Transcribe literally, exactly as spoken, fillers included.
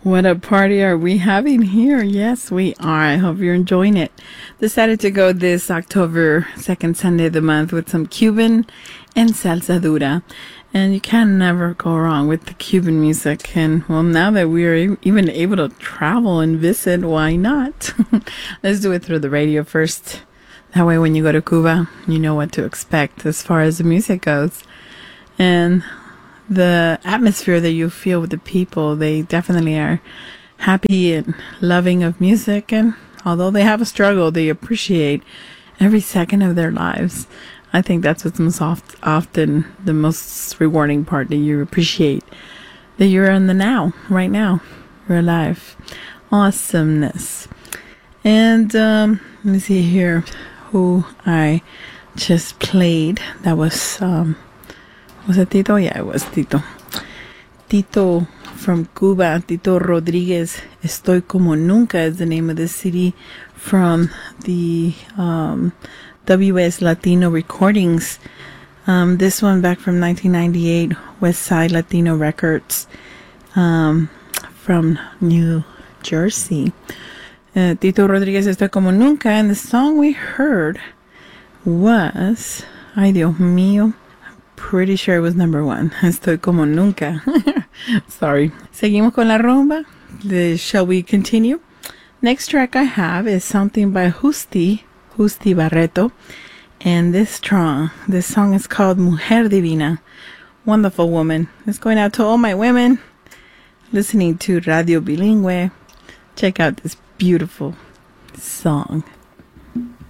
What a party are we having here? Yes, we are. I hope you're enjoying it. Decided to go this October second Sunday of the month with some Cuban and salsa dura. And you can never go wrong with the Cuban music. And well, now that we are even able to travel and visit, why not? Let's do it through the radio first. That way when you go to Cuba, you know what to expect as far as the music goes. And the atmosphere that you feel with the people, they definitely are happy and loving of music, and although they have a struggle, they appreciate every second of their lives. I think that's what's most oft, often the most rewarding part, that you appreciate that you're in the now, right now, you're alive. Awesomeness. And um, let me see here who I just played. That was um Was it Tito? Yeah, it was Tito. Tito from Cuba, Tito Rodriguez. Estoy Como Nunca is the name of the C D from the um, W S Latino Recordings. Um, this one back from nineteen ninety-eight, West Side Latino Records um, from New Jersey. Uh, Tito Rodriguez, Estoy Como Nunca. And the song we heard was, ay Dios mío, pretty sure it was number one. Estoy Como Nunca. Sorry. Seguimos con la rumba. The, shall we continue? Next track I have is something by Justi, Justi Barreto. And this song, this song is called Mujer Divina. Wonderful woman. It's going out to all my women listening to Radio Bilingüe. Check out this beautiful song.